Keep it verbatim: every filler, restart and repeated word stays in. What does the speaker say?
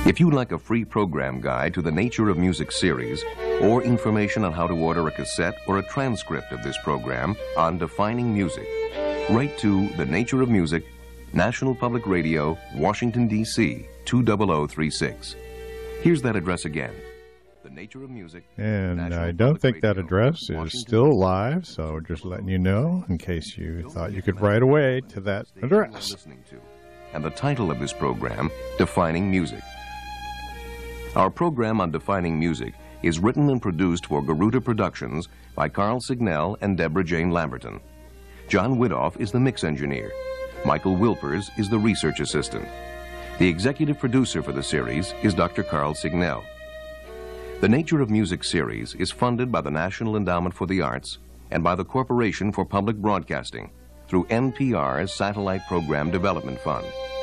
If you'd like a free program guide to the Nature of Music series, or information on how to order a cassette or a transcript of this program on Defining Music, write to The Nature of Music, National Public Radio, Washington, D C two zero zero three six. Here's that address again. The Nature of Music. And National I don't Public think that Radio, address is Washington, still live, so just letting you know in case you thought you could write away to that address. Listening to. And the title of this program, Defining Music. Our program on Defining Music is written and produced for Garuda Productions by Carl Signell and Deborah Jane Lamberton. John Widoff is the mix engineer. Michael Wilpers is the research assistant. The executive producer for the series is Doctor Carl Signell. The Nature of Music series is funded by the National Endowment for the Arts and by the Corporation for Public Broadcasting through N P R's Satellite Program Development Fund.